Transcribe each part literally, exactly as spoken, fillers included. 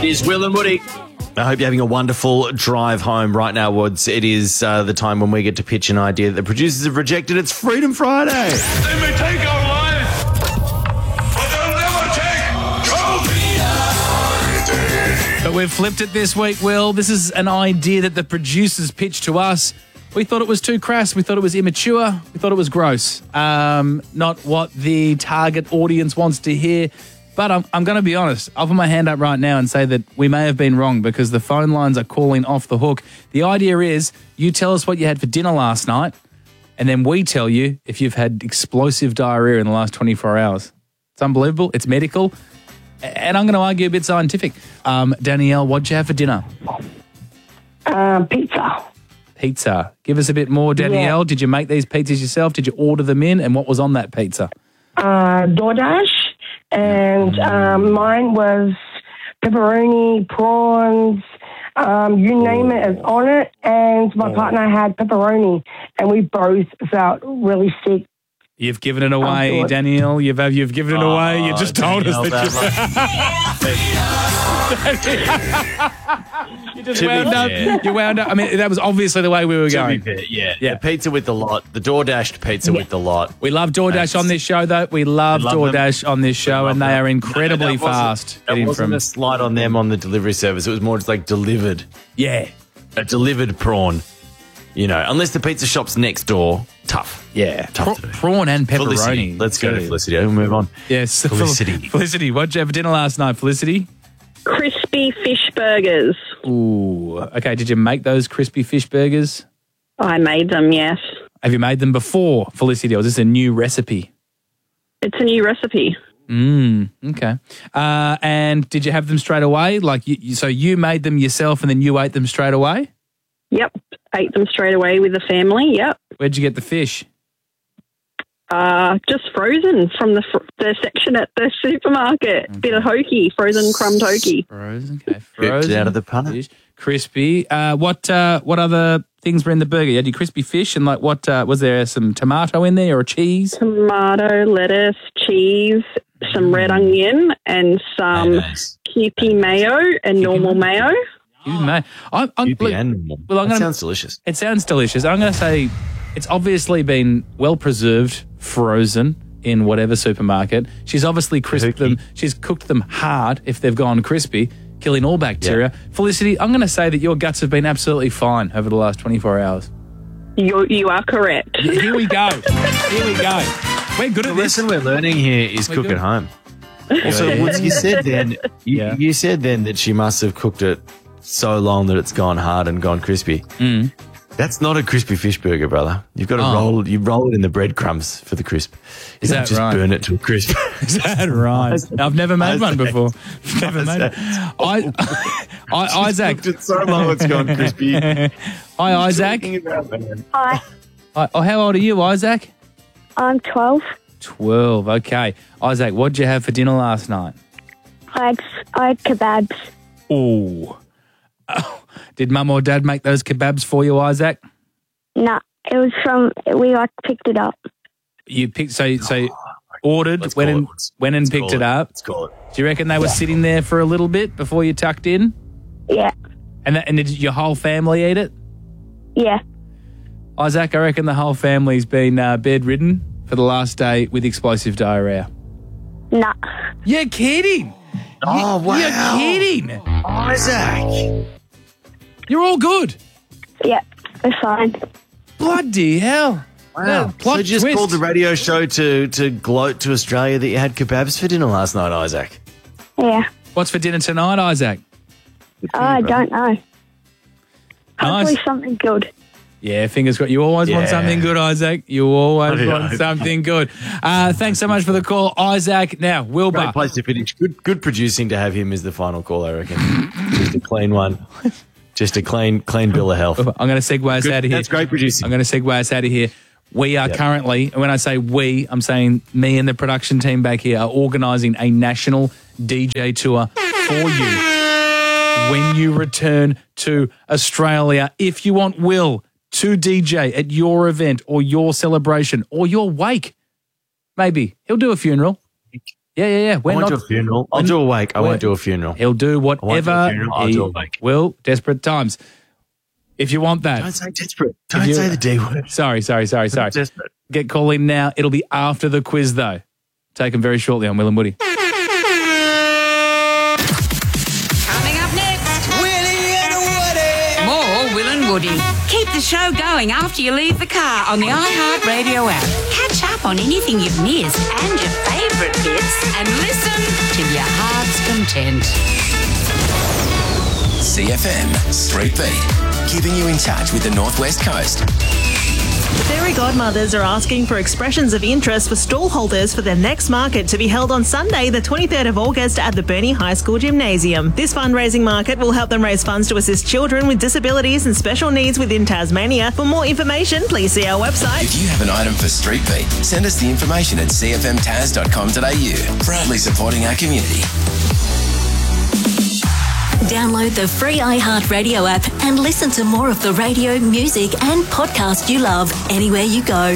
It is Will and Woody. I hope you're having a wonderful drive home right now, Woods. It is uh, the time when we get to pitch an idea that the producers have rejected. It's Freedom Friday. They may take our lives, but they'll never take your But we've flipped it this week, Will. This is an idea that the producers pitched to us. We thought it was too crass. We thought it was immature. We thought it was gross. Um, not what the target audience wants to hear. But I'm, I'm going to be honest. I'll put my hand up right now and say that we may have been wrong because the phone lines are calling off the hook. The idea is you tell us what you had for dinner last night, and then we tell you if you've had explosive diarrhea in the last twenty-four hours. It's unbelievable. It's medical. And I'm going to argue a bit scientific. Um, Danielle, what'd you have for dinner? Uh, pizza. Pizza. Give us a bit more, Danielle. Yeah. Did you make these pizzas yourself? Did you order them in? And what was on that pizza? Uh, DoorDash. And um, mine was pepperoni, prawns, um, you name it is on it. And my partner had pepperoni, and we both felt really sick. You've given it away, Afterwards. Danielle. You've you've given it Oh, away. You just told us Danielle, that you. You just To be wound up. fair. You wound up. I mean, that was obviously the way we were To be going. fair, yeah. Yeah. The pizza with the lot. The DoorDashed pizza with the lot. We love DoorDash That's- on this show, though. We love, We love them. DoorDash on this show, love and they them. are incredibly No, that wasn't- fast. That getting wasn't from a slight on them on the delivery service. It was more just like delivered. yeah, A delivered prawn. You know, unless the pizza shop's next door, tough. yeah. Tough Pra- to do. prawn and pepperoni. Felicity. Let's go to Good. Felicity. We'll move on. Yes, Felicity. Felicity, what'd you have for dinner last night, Felicity? Crispy fish burgers. Ooh, okay. Did you make those crispy fish burgers? I made them, yes. Have you made them before, Felicity, or is this a new recipe? It's a new recipe. Mm, okay. Uh, and did you have them straight away? Like, you, you, so you made them yourself and then you ate them straight away? Yep. Ate them straight away with the family, yep. Where'd you get the fish? Uh, just frozen from the fr- the section at the supermarket. Okay. Bit of hokey, frozen crumbed hokey. Frozen, okay. Ripped Frozen out of the punnet. fish, crispy. Uh, what uh, what other things were in the burger? You had your crispy fish and like what, uh, was there some tomato in there or cheese? Tomato, lettuce, cheese, some red onion, and some Mayonnaise. Kewpie mayo and normal mayo. You may. I'm, I'm, You'd be look, animal. well, I'm that gonna- sounds delicious. It sounds delicious. I'm going to say it's obviously been well preserved, frozen in whatever supermarket. She's obviously crisped Turkey. them. She's cooked them hard if they've gone crispy, killing all bacteria. Felicity, I'm going to say that your guts have been absolutely fine over the last twenty-four hours. You you are correct. Here we go. Here we go. We're good The at this. lesson we're learning here is We're cook good. at home. Also, Woods, you said then you, Yeah. you said then that she must have cooked it so long that it's gone hard and gone crispy. Mm. That's not a crispy fish burger, brother. You've got to Oh. roll. You roll it in the breadcrumbs for the crisp. You Is don't that just right? burn it to a crisp. Is that right? I've never made one Isaac. before. Never made it. I, I, Isaac. Cooked it so long it's gone crispy. Hi, Isaac. Hi, Hi, oh, how old are you, Isaac? I'm twelve. twelve. Okay. Isaac, what'd you have for dinner last night? I had, I had kebabs. Ooh. Oh, did mum or dad make those kebabs for you, Isaac? Nah, it was from, we like picked it up. You picked, so so ordered, Let's went call and it. Let's- went and let's picked call it up. Let's call it. Do you reckon they were sitting there for a little bit before you tucked in? Yeah, And that, and did your whole family eat it? yeah. Isaac, I reckon the whole family's been uh, bedridden for the last day with explosive diarrhea. Nah. You're kidding. Oh, wow. You're kidding. Isaac. You're all good. Yeah, it's fine. Bloody hell. Wow. plot So you just twist. called the radio show to, to gloat to Australia that you had kebabs for dinner last night, Isaac. Yeah. What's for dinner tonight, Isaac? Oh, I don't know. Hopefully Nice. something good. Yeah, fingers crossed. You always want Yeah. something good, Isaac. You always I want know. something good. Uh, thanks so much for the call, Isaac. Now, Wilbur. Great place to finish. Good, good producing to have him as the final call, I reckon. Just a clean one. Just a clean, clean bill of health. I'm going to segue us Good- out of here. that's great producing. I'm going to segue us out of here. We are Yep. currently, and when I say we, I'm saying me and the production team back here are organising a national D J tour for you when you return to Australia. If you want Will to D J at your event or your celebration or your wake, maybe he'll do a funeral. Yeah, yeah, yeah. I We're won't not. do a funeral. I'll do a wake. I won't do a funeral. He'll do won't do a whatever funeral, I'll he do a wake. will. Desperate times. If you want that. Don't say desperate. Don't you- say the D word. Sorry, sorry, sorry, sorry. Desperate. Get calling now. It'll be after the quiz, though. Take them very shortly on Will and Woody. Coming up next, Willie and Woody. more Will and Woody. Keep the show going after you leave the car on the iHeartRadio app. Catch up on anything you've missed and your favourite bits and listen to your heart's content. C F M Street Beat, keeping you in touch with the Northwest Coast. Fairy godmothers are asking for expressions of interest for stallholders for their next market to be held on Sunday, the twenty-third of August at the Burnie High School Gymnasium. This fundraising market will help them raise funds to assist children with disabilities and special needs within Tasmania. For more information, please see our website. If you have an item for Street Beat, send us the information at c f m taz dot com dot a u. Proudly supporting our community. Download the free iHeartRadio app and listen to more of the radio, music and podcast you love anywhere you go.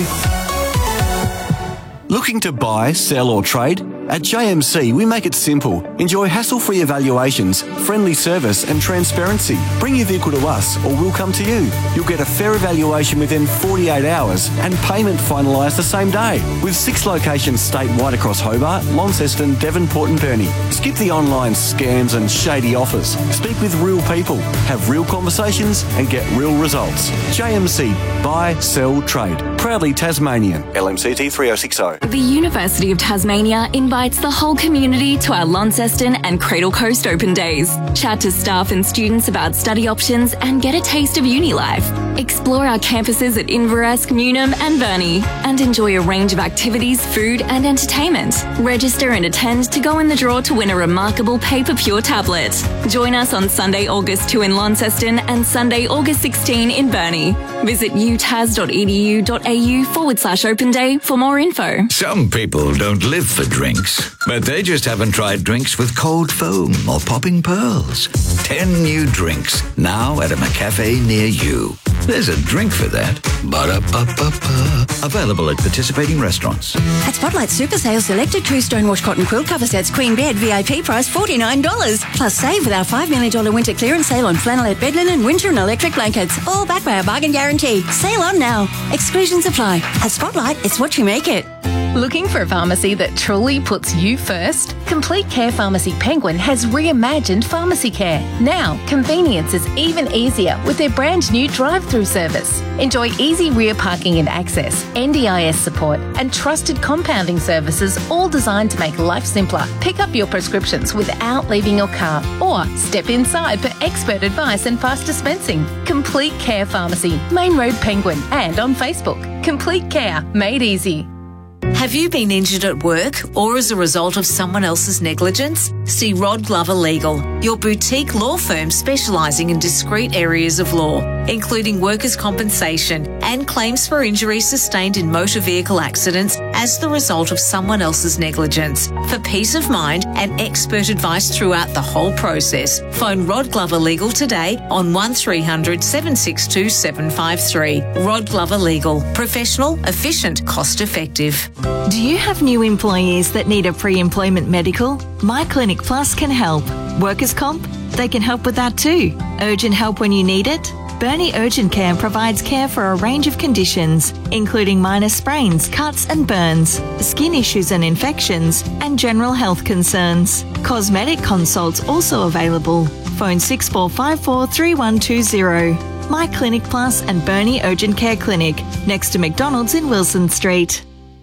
Looking to buy, sell or trade? At J M C, we make it simple. Enjoy hassle-free evaluations, friendly service and transparency. Bring your vehicle to us or we'll come to you. You'll get a fair evaluation within forty-eight hours and payment finalised the same day. With six locations statewide across Hobart, Launceston, Devonport and Burnie. Skip the online scams and shady offers. Speak with real people, have real conversations and get real results. J M C, buy, sell, trade. Proudly Tasmanian. L M C T three oh six oh. The University of Tasmania invites the whole community to our Launceston and Cradle Coast Open Days. Chat to staff and students about study options and get a taste of uni life. Explore our campuses at Inverasc, Newnham and Burnie and enjoy a range of activities, food and entertainment. Register and attend to go in the draw to win a remarkable Paper Pure tablet. Join us on Sunday, August second in Launceston and Sunday, August sixteenth in Burnie. Visit utas dot e d u dot a u forward slash open day for more info. Some people don't live for drinks, but they just haven't tried drinks with cold foam or popping pearls. Ten new drinks now at a McCafe near you. There's a drink for that. Ba-da-ba-ba-ba. Available at participating restaurants. At Spotlight Super Sale, selected two Stonewash cotton quilt cover sets, queen bed, V I P price forty-nine dollars. Plus save with our five million dollars winter clearance sale on flannelette bed linen, winter and electric blankets. All backed by our bargain guarantee. Sale on now. Exclusions apply. At Spotlight, it's what you make it. Looking for a pharmacy that truly puts you first? Complete Care Pharmacy Penguin has reimagined pharmacy care. Now, convenience is even easier with their brand new drive-through service. Enjoy easy rear parking and access, N D I S support, and trusted compounding services, all designed to make life simpler. Pick up your prescriptions without leaving your car, or step inside for expert advice and fast dispensing. Complete Care Pharmacy, Main Road Penguin, and on Facebook. Complete Care, made easy. Have you been injured at work or as a result of someone else's negligence? See Rod Glover Legal, your boutique law firm specialising in discrete areas of law, including workers' compensation and claims for injuries sustained in motor vehicle accidents as the result of someone else's negligence. For peace of mind and expert advice throughout the whole process, phone Rod Glover Legal today on one three hundred, seven six two, seven five three. Rod Glover Legal. Professional, efficient, cost effective. Do you have new employees that need a pre-employment medical? My Clinic Plus can help. Workers' comp? They can help with that too. Urgent help when you need it? Burnie Urgent Care provides care for a range of conditions, including minor sprains, cuts and burns, skin issues and infections, and general health concerns. Cosmetic consults also available. Phone six four five four, three one two zero. My Clinic Plus and Burnie Urgent Care Clinic, next to McDonald's in Wilson Street.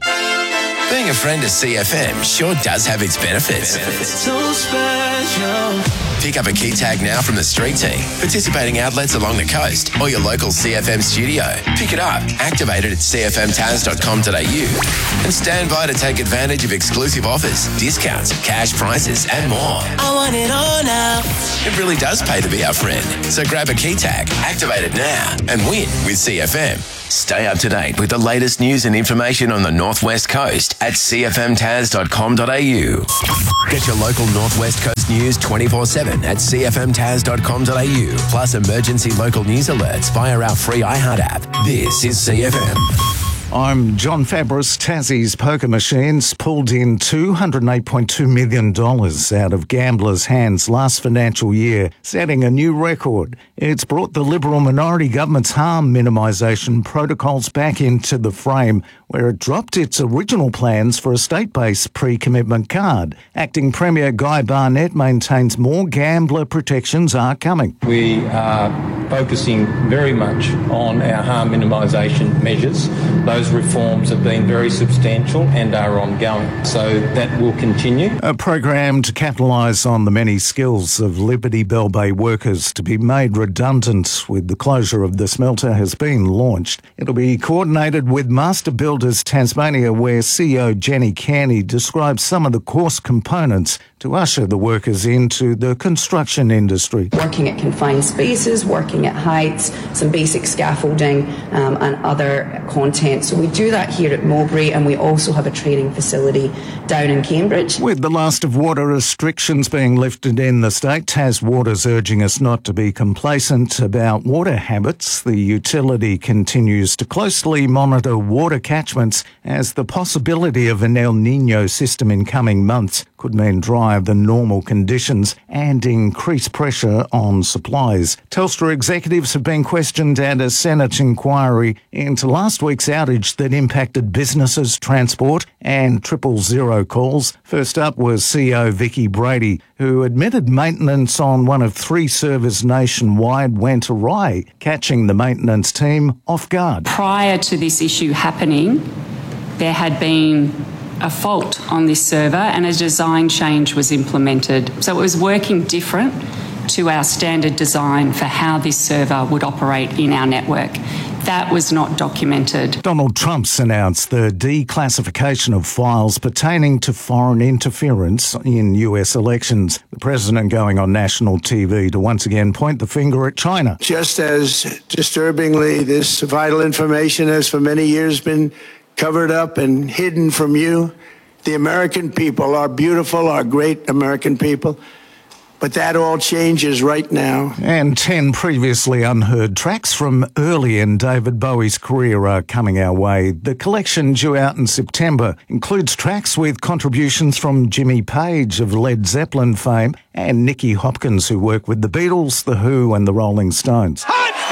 Being a friend of C F M sure does have its benefits. So special. Pick up a key tag now from the street team, participating outlets along the coast, or your local C F M studio. Pick it up, activate it at c f m taz dot com dot a u, and stand by to take advantage of exclusive offers, discounts, cash prices, and more. I want it all now. It really does pay to be our friend. So grab a key tag, activate it now, and win with C F M. Stay up to date with the latest news and information on the Northwest Coast at c f m taz dot com dot a u. Get your local Northwest Coast news twenty-four seven at c f m taz dot com dot a u, plus emergency local news alerts via our free iHeart app. This is C F M. I'm John Fabris. Tassie's poker machines pulled in two hundred eight point two million dollars out of gamblers' hands last financial year, setting a new record. It's brought the Liberal minority government's harm minimisation protocols back into the frame, where it dropped its original plans for a state-based pre-commitment card. Acting Premier Guy Barnett maintains more gambler protections are coming. We are focusing very much on our harm minimisation measures. Those reforms have been very substantial and are ongoing, so that will continue. A program to capitalise on the many skills of Liberty Bell Bay workers to be made redundant with the closure of the smelter has been launched. It'll be coordinated with Master Builders Tasmania, where C E O Jenny Kearney describes some of the course components to usher the workers into the construction industry. Working at confined spaces, working at heights, some basic scaffolding um, and other content. So we do that here at Mowbray, and we also have a training facility down in Cambridge. With the last of water restrictions being lifted in the state, TasWater's urging us not to be complacent about water habits. The utility continues to closely monitor water catchments, as the possibility of an El Nino system in coming months could mean drier than normal conditions and increased pressure on supplies. Telstra executives have been questioned at a Senate inquiry into last week's outage that impacted businesses, transport and triple zero calls. First up was C E O Vicky Brady, who admitted maintenance on one of three servers nationwide went awry, catching the maintenance team off guard. Prior to this issue happening, there had been a fault on this server and a design change was implemented. So it was working different to our standard design for how this server would operate in our network. That was not documented. Donald Trump's announced the declassification of files pertaining to foreign interference in U S elections. The president going on national T V to once again point the finger at China. Just as disturbingly, this vital information has for many years been covered up and hidden from you. The American people are beautiful, are great American people. But that all changes right now. And ten previously unheard tracks from early in David Bowie's career are coming our way. The collection, due out in September, includes tracks with contributions from Jimmy Page of Led Zeppelin fame and Nicky Hopkins, who worked with the Beatles, The Who and the Rolling Stones.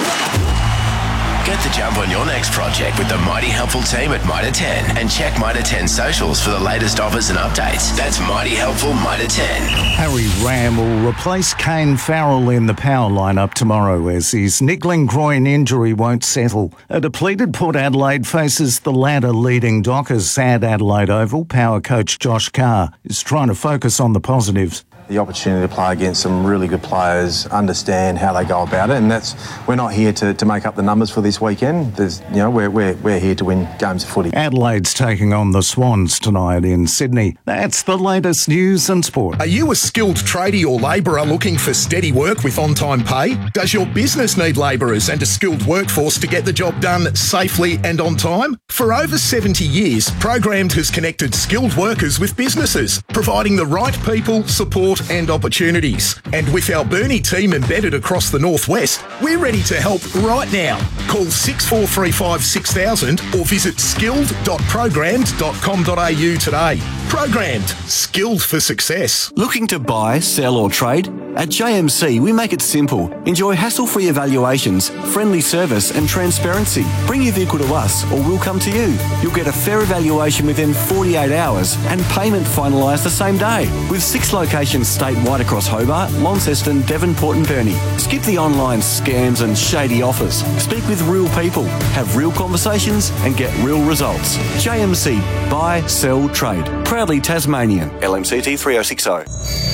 Get the jump on your next project with the Mighty Helpful team at Mitre ten, and check Mitre ten socials for the latest offers and updates. That's Mighty Helpful Mitre ten. Harry Ram will replace Kane Farrell in the power lineup tomorrow, as his niggling groin injury won't settle. A depleted Port Adelaide faces the ladder leading Dockers at Adelaide Oval. Power coach Josh Carr is trying to focus on the positives. The opportunity to play against some really good players, understand how they go about it, and that's we're not here to, to make up the numbers for this weekend. There's, you know, we're, we're we're here to win games of footy. Adelaide's taking on the Swans tonight in Sydney. That's the latest news and sport. Are you a skilled tradie or labourer looking for steady work with on-time pay? Does your business need labourers and a skilled workforce to get the job done safely and on time? For over seventy years, Programmed has connected skilled workers with businesses, providing the right people, support and opportunities. And with our Burnie team embedded across the Northwest, we're ready to help right now. Call six four three five six thousand or visit skilled dot programmed dot com dot a u today. Programmed, skilled for success. Looking to buy, sell or trade? At J M C, we make it simple. Enjoy hassle-free evaluations, friendly service and transparency. Bring your vehicle to us or we'll come to you. You'll get a fair evaluation within forty-eight hours and payment finalised the same day. With six locations statewide across Hobart, Launceston, Devonport and Burnie. Skip the online scams and shady offers. Speak with real people, have real conversations and get real results. J M C, buy, sell, trade. Proudly Tasmanian. L M C T three oh six oh.